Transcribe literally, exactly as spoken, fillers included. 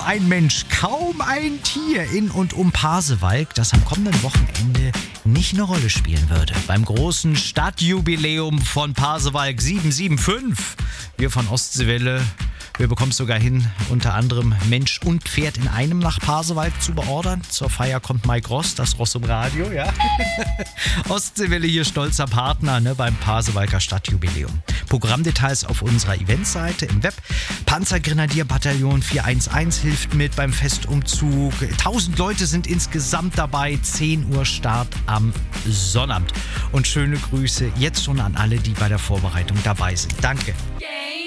ein Mensch, kaum ein Tier in und um Pasewalk, das am kommenden Wochenende nicht eine Rolle spielen würde. Beim großen Stadtjubiläum von Pasewalk sieben sieben fünf. Wir von Ostseewelle, wir bekommen es sogar hin, unter anderem Mensch und Pferd in einem nach Pasewalk zu beordern. Zur Feier kommt Mike Ross, das Ross im Radio, ja. Ostseewelle hier stolzer Partner, ne, beim Pasewalker Stadtjubiläum. Programmdetails auf unserer Eventseite im Web. Panzergrenadierbataillon vier eins eins hilft mit beim Festumzug. tausend Leute sind insgesamt dabei. zehn Uhr Start am Sonnabend. Und schöne Grüße jetzt schon an alle, die bei der Vorbereitung dabei sind. Danke.